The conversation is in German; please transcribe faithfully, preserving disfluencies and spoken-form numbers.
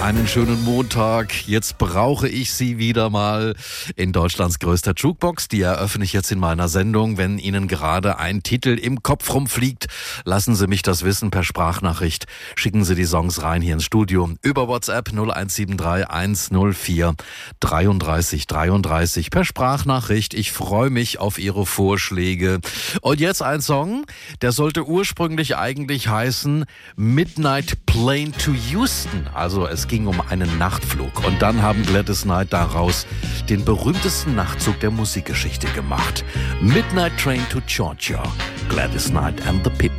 einen schönen Montag. Jetzt brauche ich Sie wieder mal in Deutschlands größter Jukebox. Die eröffne ich jetzt in meiner Sendung. Wenn Ihnen gerade ein Titel im Kopf rumfliegt, lassen Sie mich das wissen per Sprachnachricht. Schicken Sie die Songs rein hier ins Studio über WhatsApp null eins sieben drei eins null vier dreiunddreißig dreiunddreißig per Sprachnachricht. Ich freue mich auf Ihre Vorschläge. Und jetzt ein Song, der sollte ursprünglich eigentlich heißen Midnight Plane to Houston. Also es ging um einen Nachtflug. Und dann haben Gladys Knight daraus den berühmtesten Nachtzug der Musikgeschichte gemacht. Midnight Train to Georgia. Gladys Knight and the Pips.